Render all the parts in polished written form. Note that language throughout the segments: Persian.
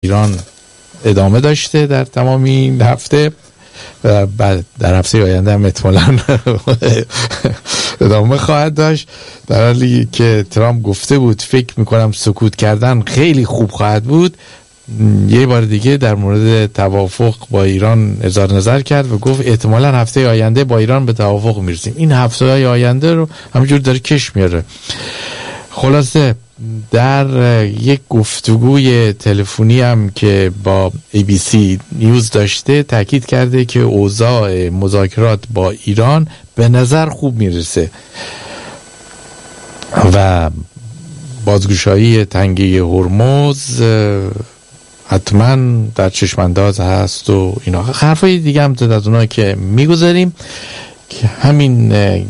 ایران ادامه داشته در تمام این هفته و بعد در هفته آینده هم احتمالاً ادامه خواهد داشت، در حالی که ترامپ گفته بود فکر میکنم سکوت کردن خیلی خوب خواهد بود. یه بار دیگه در مورد توافق با ایران اظهار نظر کرد و گفت احتمالاً هفته آینده با ایران به توافق میرسیم. این هفته های آینده رو همینجور داره کش میاره. خلاصه در یک گفتگوی تلفنی هم که با ABC نیوز داشته تاکید کرده که اوضاع مذاکرات با ایران به نظر خوب میرسه و بازگشایی تنگه هرمز حتما در چشمانداز هست و اینا. حرفای دیگه هم از اونا که میگذاریم که همین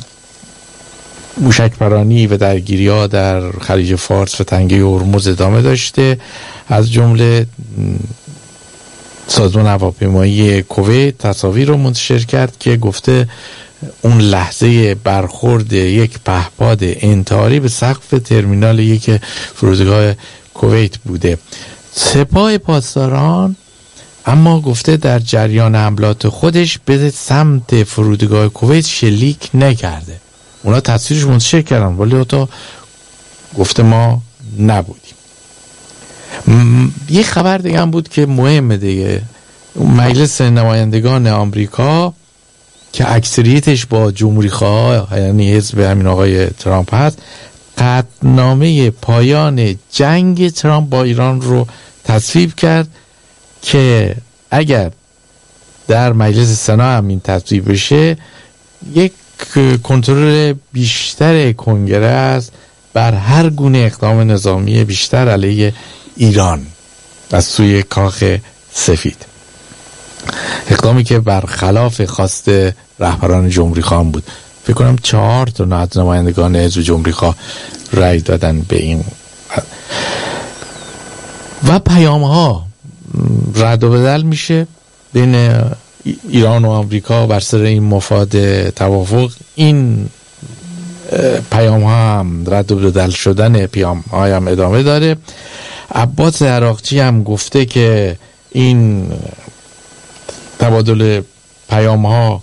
موشک‌پرانی و درگیری‌ها در خلیج فارس و تنگه هرمز ادامه داشته. از جمله سازمان هواپیمایی کویت تصاویر رو منتشر کرد که گفته اون لحظه برخورد یک پهپاد انتحاری به سقف ترمینال یک فرودگاه کویت بوده. سپاه پاسداران اما گفته در جریان حملات خودش به سمت فرودگاه کویت شلیک نکرده. اونا تصویرش منتشر کردن ولی تا گفته ما نبودیم. یه خبر دیگه هم بود که مهمه دیگه. مجلس نمایندگان آمریکا که اکثریتش با جمهوری خواه یعنی حزب همین آقای ترامپ هست، قطعنامه پایان جنگ ترامپ با ایران رو تصویب کرد که اگر در مجلس سنا هم این تصویب بشه یک کنترل بیشتر کنگره بر هر گونه اقدام نظامی بیشتر علیه ایران از سوی کاخ سفید، اقدامی که برخلاف خواست رهبران جمهوری خواه بود. فکر کنم 4 تا نمایندگان حزب جمهوری خواه رأی دادن به این و پیام ها رد و بدل میشه بین ایران و آمریکا بر سر این مفاد توافق. این پیام ها هم رد و بدل شدن پیام ها هم ادامه داره. عباس عراقچی هم گفته که این تبادل پیام ها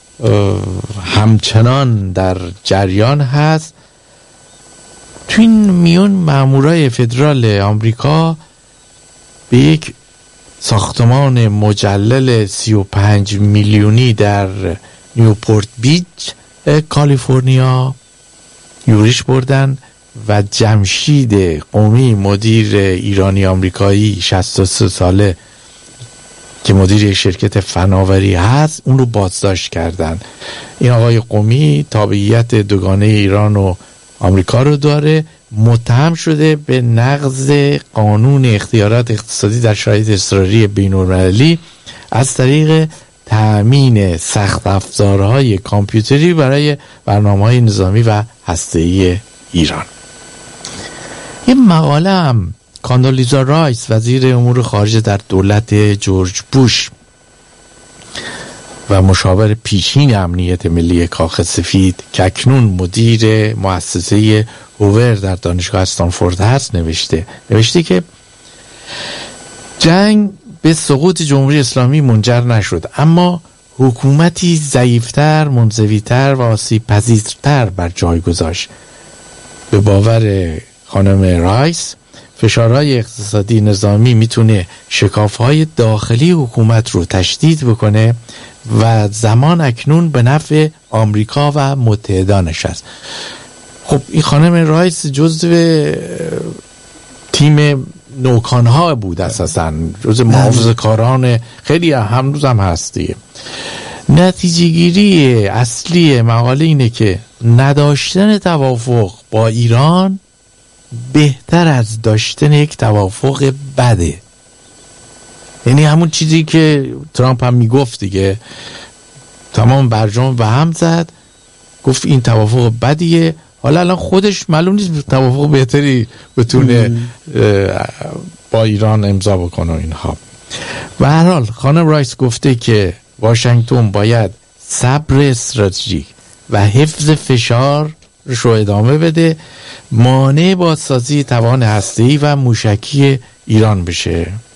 همچنان در جریان هست. تو این میون مامورای فدرال آمریکا به یک ساختمان مجلل 35 میلیونی در نیوپورت بیچ کالیفرنیا یورش بردن و جمشید قومی مدیر ایرانی آمریکایی 63 ساله که مدیر یک شرکت فناوری هست اون رو بازداشت کردن. این آقای قومی تابعیت دوگانه ایران و آمریکا رو داره، متهم شده به نقض قانون اختیارات اقتصادی در شرایط اضطراری بین‌المللی از طریق تأمین سخت افزارهای کامپیوتری برای برنامه‌های نظامی و هسته‌ای ایران. یه مقاله هم کاندولیزا رایس وزیر امور خارجه در دولت جورج بوش و مشاور پیشین امنیت ملی کاخ سفید که اکنون مدیر مؤسسه هوور در دانشگاه استنفورد هست نوشته که جنگ به سقوط جمهوری اسلامی منجر نشد، اما حکومتی ضعیفتر، منزویتر و آسیب پذیرتر بر جای گذاشت. به باور خانم رایس فشارهای اقتصادی نظامی میتونه شکافهای داخلی حکومت رو تشدید بکنه و زمان اکنون به نفع آمریکا و متحدانش است. خب این خانم رایس جزو تیم نوکانها بود، اساساً جزو محافظه‌کاران خیلی هنوز هم هست دیگه. نتیجه گیری اصلی مقاله اینه که نداشتن توافق با ایران بهتر از داشتن یک توافق بده. یعنی همون چیزی که ترامپ هم میگفت دیگه، تمام برجام به هم زد، گفت این توافق بدیه. حالا الان خودش معلوم نیست توافق بهتری بتونه با ایران امضا بکنه اینها. و هر حال خانم رایس گفته که واشنگتن باید صبر استراتژیک و حفظ فشار رو ادامه بده، مانع بازسازی توان هسته‌ای و موشکی ایران بشه.